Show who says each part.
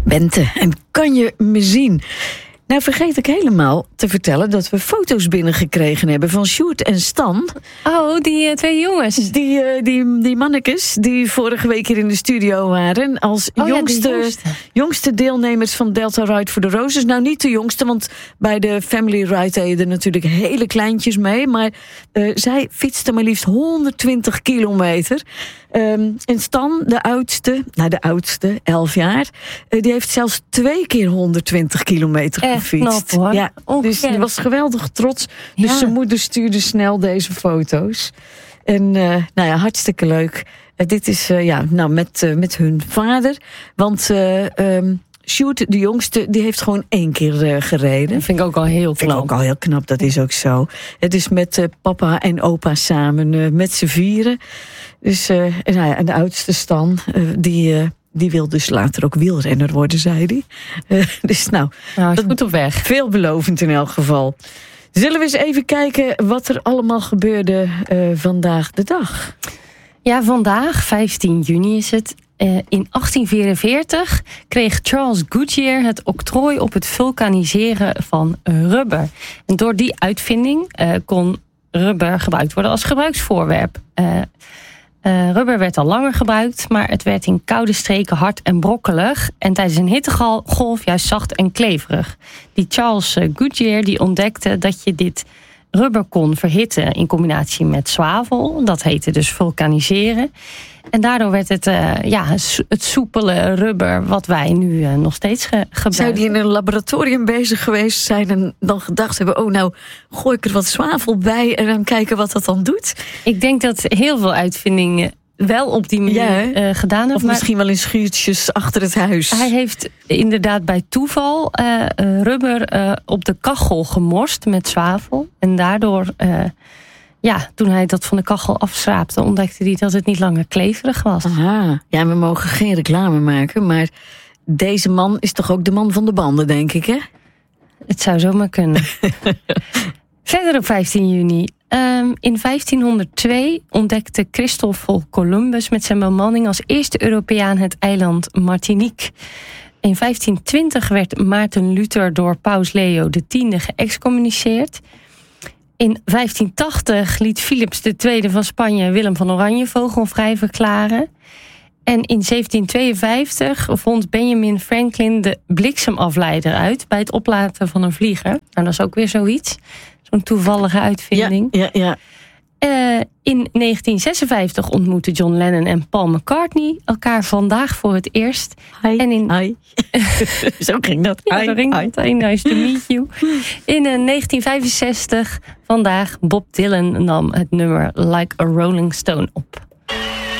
Speaker 1: Bente, en kan je me zien? Nou, vergeet ik helemaal te vertellen dat we foto's binnengekregen hebben van Sjoerd en Stan.
Speaker 2: Oh, die twee jongens.
Speaker 1: Die mannekes die vorige week hier in de studio waren. Als jongste deelnemers van Delta Ride for the Roses. Nou, niet de jongste, want bij de Family Ride deden er natuurlijk hele kleintjes mee. Maar zij fietste maar liefst 120 kilometer. En Stan, de oudste, 11 jaar, die heeft zelfs 2 keer 120 kilometer gefietst.
Speaker 2: Knap, hoor.
Speaker 1: Ja, dus die was geweldig trots. Dus zijn moeder stuurde snel deze foto's. En hartstikke leuk. Dit is met hun vader. Want Sjoerd, de jongste, die heeft gewoon 1 keer gereden.
Speaker 2: Dat vind ik ook al heel knap.
Speaker 1: Vind ik ook al heel knap, dat is ook zo. Het is met papa en opa samen, met z'n vieren. Dus, en de oudste Stan, die wil dus later ook wielrenner worden, zei hij. Dus nou,
Speaker 2: is goed op weg.
Speaker 1: Veelbelovend in elk geval. Zullen we eens even kijken wat er allemaal gebeurde vandaag de dag?
Speaker 2: Ja, vandaag, 15 juni is het. In 1844 kreeg Charles Goodyear het octrooi op het vulkaniseren van rubber. En door die uitvinding kon rubber gebruikt worden als gebruiksvoorwerp. Rubber werd al langer gebruikt, maar het werd in koude streken hard en brokkelig. En tijdens een hittegolf juist zacht en kleverig. Die Charles Goodyear die ontdekte dat je dit rubber kon verhitten in combinatie met zwavel. Dat heette dus vulkaniseren. En daardoor werd het het soepele rubber wat wij nu nog steeds gebruiken.
Speaker 1: Zou die in een laboratorium bezig geweest zijn en dan gedacht hebben, gooi ik er wat zwavel bij en dan kijken wat dat dan doet?
Speaker 2: Ik denk dat heel veel uitvindingen wel op die manier gedaan hebben.
Speaker 1: Of misschien wel in schuurtjes achter het huis.
Speaker 2: Hij heeft inderdaad bij toeval rubber op de kachel gemorst met zwavel. En daardoor, toen hij dat van de kachel afschraapte, ontdekte hij dat het niet langer kleverig was.
Speaker 1: Aha. Ja, we mogen geen reclame maken, maar deze man is toch ook de man van de banden, denk ik, hè?
Speaker 2: Het zou zomaar kunnen. Verder op 15 juni. In 1502 ontdekte Christoffel Columbus met zijn bemanning als eerste Europeaan het eiland Martinique. In 1520 werd Maarten Luther door paus Leo X geëxcommuniceerd. In 1580 liet Philips II van Spanje Willem van Oranje vogelvrij verklaren. En in 1752 vond Benjamin Franklin de bliksemafleider uit bij het oplaten van een vlieger. Nou, dat is ook weer zoiets. Zo'n toevallige uitvinding.
Speaker 1: Ja.
Speaker 2: In 1956 ontmoetten John Lennon en Paul McCartney elkaar vandaag voor het eerst.
Speaker 1: Hi. Zo ging dat.
Speaker 2: Ja, zo ging dat. Nice to meet you. In 1965 vandaag Bob Dylan nam het nummer Like a Rolling Stone op.